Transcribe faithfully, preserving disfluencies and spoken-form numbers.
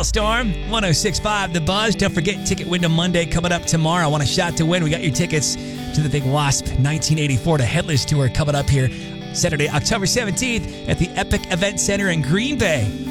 Storm, one oh six point five The Buzz. Don't forget, Ticket Window Monday coming up tomorrow. I want a shot to win. We got your tickets to the Big Wasp nineteen eighty-four to Headless Tour coming up here Saturday, October seventeenth at the Epic Event Center in Green Bay.